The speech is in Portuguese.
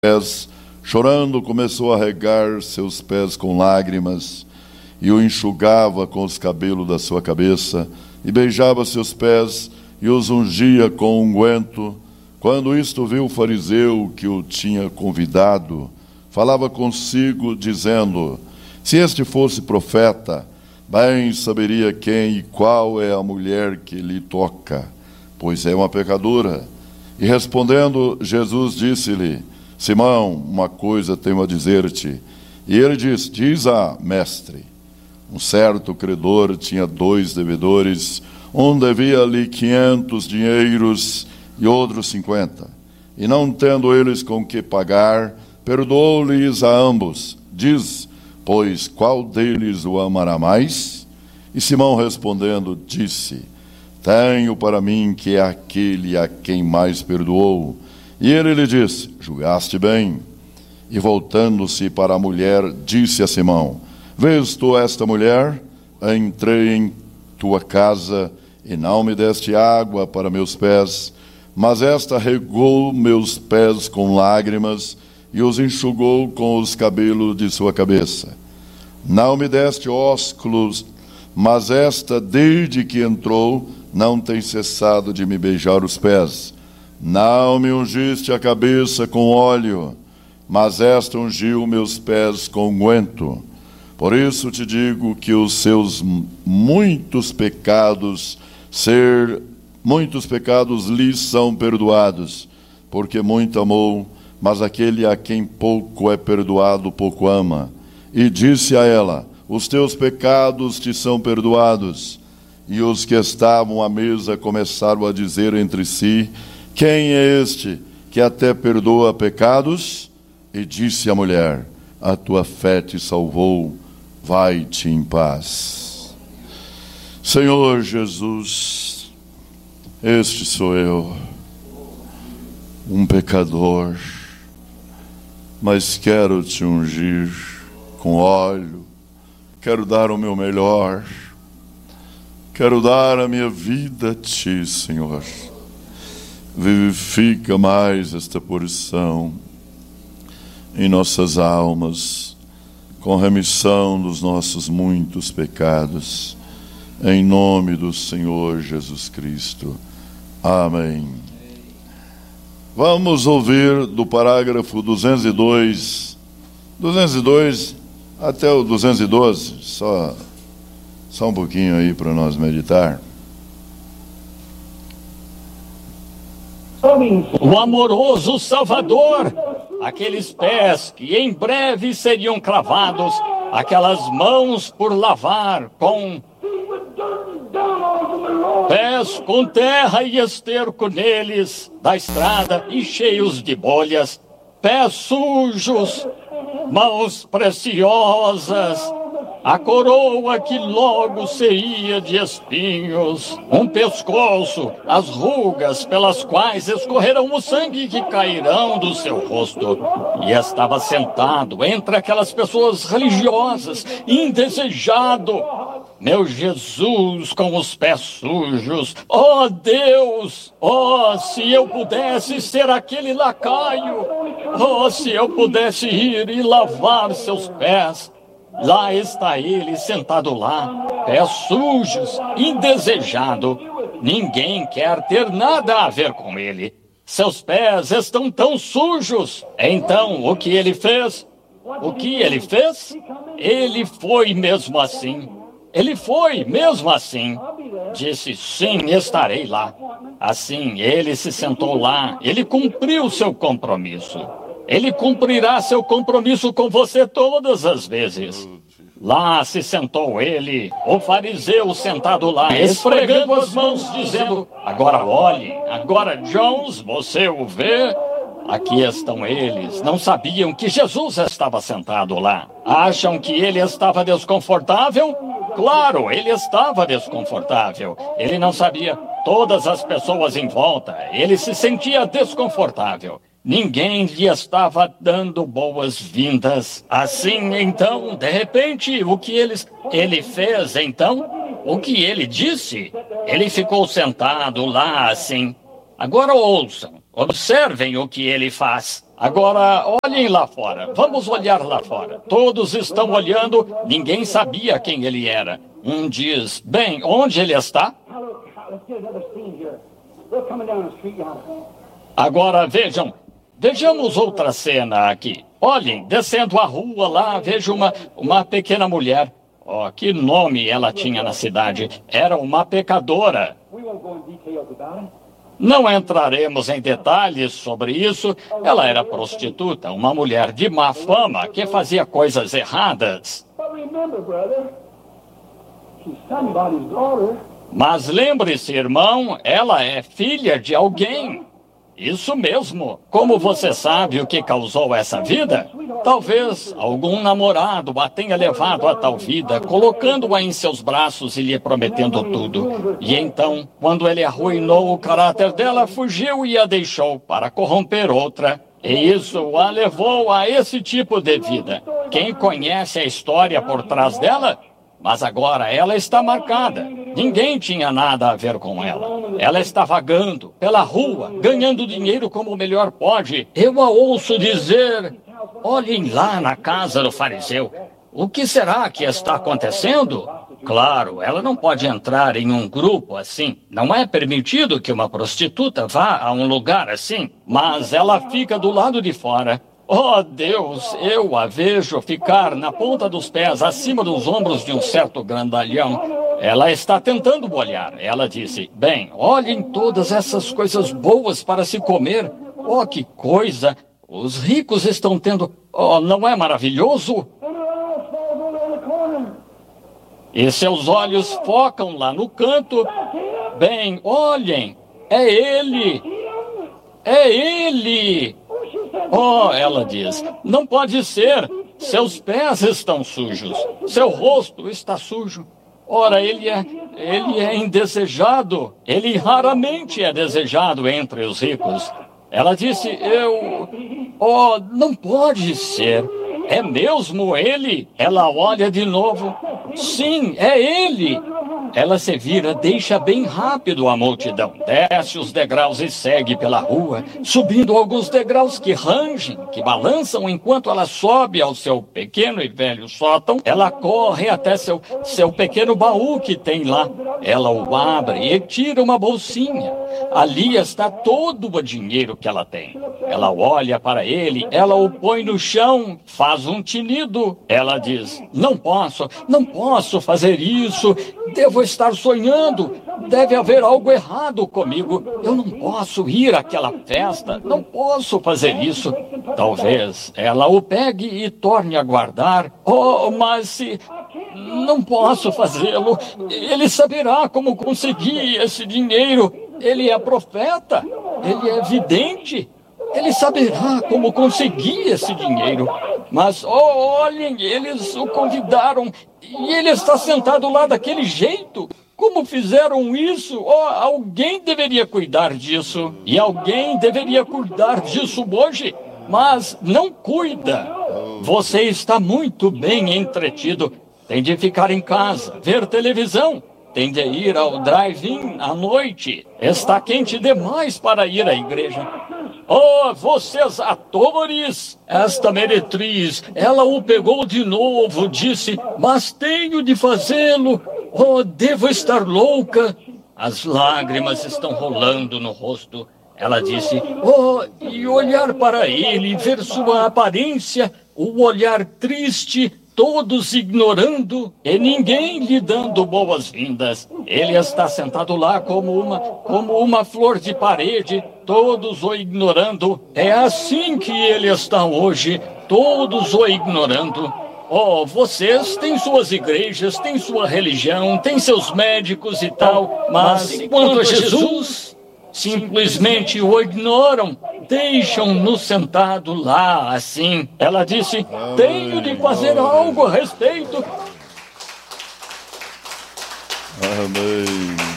pés, chorando, começou a regar seus pés com lágrimas e o enxugava com os cabelos da sua cabeça e beijava seus pés e os ungia com unguento. Quando isto viu o fariseu que o tinha convidado, falava consigo, dizendo: se este fosse profeta, bem saberia quem e qual é a mulher que lhe toca, pois é uma pecadora. E respondendo, Jesus disse-lhe: Simão, uma coisa tenho a dizer-te. E ele disse: diz mestre. Um certo credor tinha 2 devedores, um devia-lhe 500 dinheiros e outro 50. E não tendo eles com que pagar, perdoou-lhes a ambos. Diz, pois, qual deles o amará mais? E Simão respondendo, disse: tenho para mim que é aquele a quem mais perdoou. E ele lhe disse: julgaste bem. E voltando-se para a mulher, disse a Simão: vês tu esta mulher? Entrei em tua casa e não me deste água para meus pés, mas esta regou meus pés com lágrimas e os enxugou com os cabelos de sua cabeça. Não me deste ósculos, mas esta, desde que entrou, não tem cessado de me beijar os pés. Não me ungiste a cabeça com óleo, mas esta ungiu meus pés com unguento. Por isso te digo que os seus muitos pecados lhes são perdoados, porque muito amou, mas aquele a quem pouco é perdoado, pouco ama. E disse a ela: os teus pecados te são perdoados. E os que estavam à mesa começaram a dizer entre si: quem é este que até perdoa pecados? E disse a mulher: a tua fé te salvou, vai-te em paz. Senhor Jesus, este sou eu, um pecador, mas quero te ungir com óleo, quero dar o meu melhor, quero dar a minha vida a ti, Senhor. Vivifica mais esta porção em nossas almas, com remissão dos nossos muitos pecados, em nome do Senhor Jesus Cristo. Amém. Vamos ouvir do parágrafo 202 até o 212, só um pouquinho aí para nós meditar. O amoroso Salvador, aqueles pés que em breve seriam cravados, aquelas mãos por lavar com pés com terra e esterco neles, da estrada e cheios de bolhas, pés sujos, mãos preciosas, a coroa que logo seria de espinhos, um pescoço, as rugas pelas quais escorrerão o sangue que cairão do seu rosto. E estava sentado entre aquelas pessoas religiosas, indesejado, meu Jesus com os pés sujos. Oh Deus, oh, se eu pudesse ser aquele lacaio, oh, se eu pudesse ir e lavar seus pés. Lá está ele, sentado lá, pés sujos, indesejado. Ninguém quer ter nada a ver com ele. Seus pés estão tão sujos. Então, o que ele fez? O que ele fez? Ele foi mesmo assim. Ele foi mesmo assim. Disse, sim, estarei lá. Assim, ele se sentou lá. Ele cumpriu seu compromisso. Ele cumprirá seu compromisso com você todas as vezes. Lá se sentou ele, o fariseu sentado lá, esfregando as mãos, dizendo, agora olhe, agora Jones, você o vê? Aqui estão eles. Não sabiam que Jesus estava sentado lá. Acham que ele estava desconfortável? Claro, ele estava desconfortável. Ele não sabia todas as pessoas em volta. Ele se sentia desconfortável. Ninguém lhe estava dando boas-vindas. Assim, então, de repente, o que ele fez, então? O que ele disse? Ele ficou sentado lá, assim. Agora ouçam, observem o que ele faz. Agora, olhem lá fora. Vamos olhar lá fora. Todos estão olhando. Ninguém sabia quem ele era. Um diz, bem, onde ele está? Agora, vejamos outra cena aqui. Olhem, descendo a rua lá, vejo uma pequena mulher. Oh, que nome ela tinha na cidade. Era uma pecadora. Não entraremos em detalhes sobre isso. Ela era prostituta, uma mulher de má fama que fazia coisas erradas. Mas lembre-se, irmão, ela é filha de alguém. Isso mesmo. Como você sabe o que causou essa vida? Talvez algum namorado a tenha levado a tal vida, colocando-a em seus braços e lhe prometendo tudo. E então, quando ele arruinou o caráter dela, fugiu e a deixou para corromper outra. E isso a levou a esse tipo de vida. Quem conhece a história por trás dela? Mas agora ela está marcada. Ninguém tinha nada a ver com ela. Ela está vagando pela rua, ganhando dinheiro como melhor pode. Eu a ouço dizer, olhem lá na casa do fariseu. O que será que está acontecendo? Claro, ela não pode entrar em um grupo assim. Não é permitido que uma prostituta vá a um lugar assim. Mas ela fica do lado de fora. Oh, Deus, eu a vejo ficar na ponta dos pés, acima dos ombros de um certo grandalhão. Ela está tentando olhar. Ela disse, bem, olhem todas essas coisas boas para se comer. Oh, que coisa! Os ricos estão tendo... Oh, não é maravilhoso? E seus olhos focam lá no canto. Bem, olhem, é ele! É ele! Oh, ela diz, não pode ser. Seus pés estão sujos. Seu rosto está sujo. Ora, ele é indesejado. Ele raramente é desejado entre os ricos. Ela disse, Oh, não pode ser. É mesmo ele? Ela olha de novo. Sim, é ele. Ela se vira, deixa bem rápido a multidão, desce os degraus e segue pela rua, subindo alguns degraus que rangem, que balançam enquanto ela sobe ao seu pequeno e velho sótão. Ela corre até seu pequeno baú que tem lá. Ela o abre e tira uma bolsinha. Ali está todo o dinheiro que ela tem. Ela olha para ele, ela o põe no chão, faz um tinido. Ela diz, não posso fazer isso. Devo estar sonhando. Deve haver algo errado comigo. Eu não posso ir àquela festa. Não posso fazer isso. Talvez ela o pegue e torne a guardar. Oh, mas se... Não posso fazê-lo. Ele saberá como conseguir esse dinheiro. Ele é profeta. Ele é vidente. Ele saberá como conseguir esse dinheiro. Mas, olhem, eles o convidaram e ele está sentado lá daquele jeito. Como fizeram isso? Alguém deveria cuidar disso. E alguém deveria cuidar disso hoje. Mas não cuida. Você está muito bem entretido. Tem de ficar em casa, ver televisão. Tem de ir ao drive-in à noite. Está quente demais para ir à igreja. Oh, vocês atores! Esta meretriz, ela o pegou de novo, disse, mas tenho de fazê-lo. Oh, devo estar louca. As lágrimas estão rolando no rosto. Ela disse, e olhar para ele, ver sua aparência, o olhar triste, todos ignorando e ninguém lhe dando boas-vindas. Ele está sentado lá como uma flor de parede, todos o ignorando. É assim que ele está hoje, todos o ignorando. Oh, vocês têm suas igrejas, têm sua religião, têm seus médicos e tal, mas quanto a Jesus, simplesmente o ignoram, deixam-no sentado lá assim. Ela disse, tenho de fazer algo a respeito. Amém.